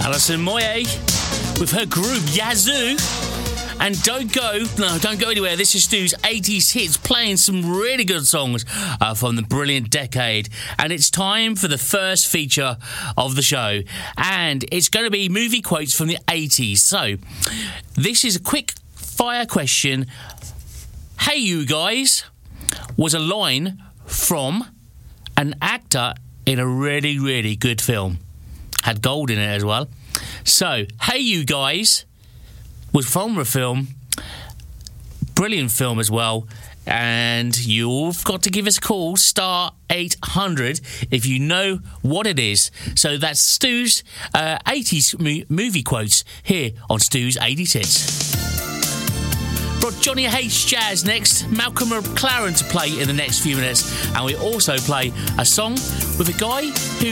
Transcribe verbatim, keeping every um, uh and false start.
Alison Moyet with her group Yazoo. And don't go, no, don't go anywhere. This is Stu's eighties hits, playing some really good songs uh, from the brilliant decade. And it's time for the first feature of the show. And it's going to be movie quotes from the eighties. So, this is a quick fire question. Hey, you guys, was a line from an actor in a really, really good film. Had gold in it as well. So, hey, you guys, was from a film, brilliant film as well, and you've got to give us a call, star eight hundred, if you know what it is. So that's Stu's uh, eighties mo- movie quotes here on Stu's eighties Hits. Got Johnny Hates Jazz next, Malcolm McLaren to play in the next few minutes, and we also play a song with a guy who